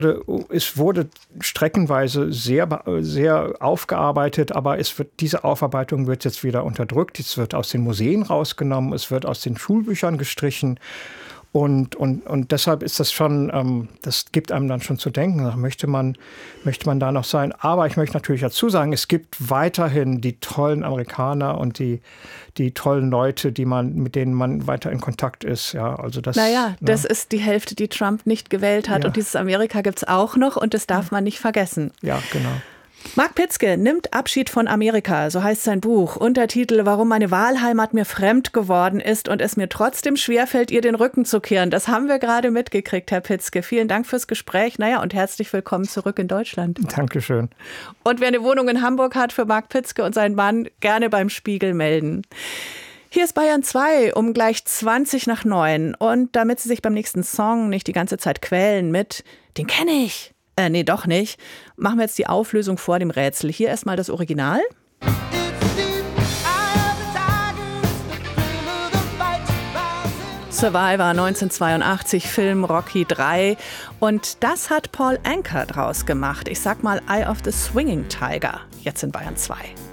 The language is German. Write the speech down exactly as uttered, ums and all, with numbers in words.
Es wurde streckenweise sehr, sehr aufgearbeitet, aber es wird, diese Aufarbeitung wird jetzt wieder unterdrückt. Es wird aus den Museen rausgenommen, es wird aus den Schulbüchern gestrichen. Und, und, und deshalb ist das schon, ähm, das gibt einem dann schon zu denken, möchte man, möchte man da noch sein. Aber ich möchte natürlich dazu sagen, es gibt weiterhin die tollen Amerikaner und die, die tollen Leute, die man, mit denen man weiter in Kontakt ist. Ja, also das, naja, ne? Das ist die Hälfte, die Trump nicht gewählt hat. Ja. Und dieses Amerika gibt es auch noch und das darf man nicht vergessen. Ja, genau. Mark Pitzke nimmt Abschied von Amerika, so heißt sein Buch. Untertitel: Warum meine Wahlheimat mir fremd geworden ist und es mir trotzdem schwerfällt, ihr den Rücken zu kehren. Das haben wir gerade mitgekriegt, Herr Pitzke. Vielen Dank fürs Gespräch. Naja, und herzlich willkommen zurück in Deutschland. Dankeschön. Und wer eine Wohnung in Hamburg hat für Mark Pitzke und seinen Mann, gerne beim Spiegel melden. Hier ist Bayern zwei um gleich zwanzig nach neun. Und damit Sie sich beim nächsten Song nicht die ganze Zeit quälen mit „Den kenne ich“, Äh, nee, doch nicht. Machen wir jetzt die Auflösung vor dem Rätsel. Hier erstmal das Original. Survivor neunzehnhundertzweiundachtzig, Film Rocky drei. Und das hat Paul Anka draus gemacht. Ich sag mal Eye of the Swinging Tiger. Jetzt in Bayern zwei.